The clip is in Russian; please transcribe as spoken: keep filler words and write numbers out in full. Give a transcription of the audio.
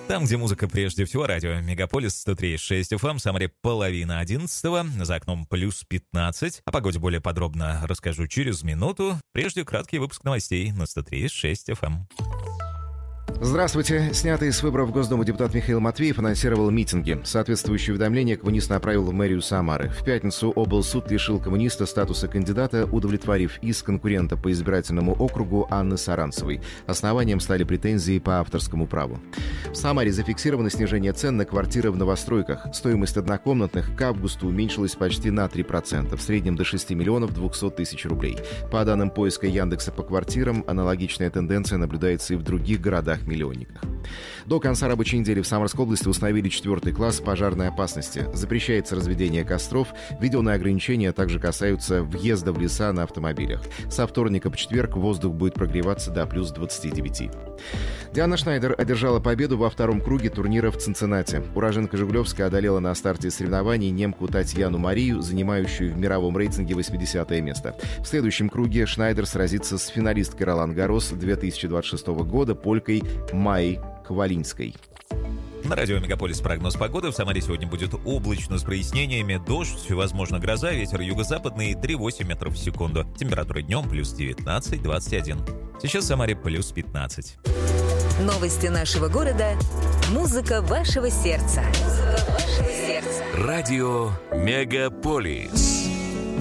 Там, где музыка прежде всего, радио Мегаполис сто три и шесть эф эм, в Самаре половина одиннадцатого, за окном плюс пятнадцать. О погоде более подробно расскажу через минуту. Прежде краткий выпуск новостей на сто три и шесть эф эм. Здравствуйте. Снятый с выборов Госдумы депутат Михаил Матвеев анонсировал митинги. Соответствующее уведомление коммунист направил в мэрию Самары. В пятницу облсуд лишил коммуниста статуса кандидата, удовлетворив иск конкурента по избирательному округу Анны Саранцевой. Основанием стали претензии по авторскому праву. В Самаре зафиксировано снижение цен на квартиры в новостройках. Стоимость однокомнатных к августу уменьшилась почти на три процента, в среднем до шести миллионов двухсот тысяч рублей. По данным поиска Яндекса по квартирам, аналогичная тенденция наблюдается и в других городах миллионниках. До конца рабочей недели в Самарской области установили четвертый класс пожарной опасности. Запрещается разведение костров, введенные ограничения также касаются въезда в леса на автомобилях. Со вторника по четверг воздух будет прогреваться до плюс двадцати девяти. Диана Шнайдер одержала победу во втором круге турнира в Цинциннати. Уроженка Жигулевска одолела на старте соревнований немку Татьяну Марию, занимающую в мировом рейтинге восьмидесятое место. В следующем круге Шнайдер сразится с финалисткой Ролан Гаррос две тысячи двадцать шестого года, полькой Майей Хвалинской. На радио Мегаполис прогноз погоды. В Самаре сегодня будет облачно с прояснениями, дождь, возможно гроза, ветер юго-западный три-восемь метров в секунду. Температура днем плюс девятнадцать двадцать один. Сейчас в Самаре плюс пятнадцать. Новости нашего города. Музыка вашего сердца. Музыка вашего сердца. Радио Мегаполис.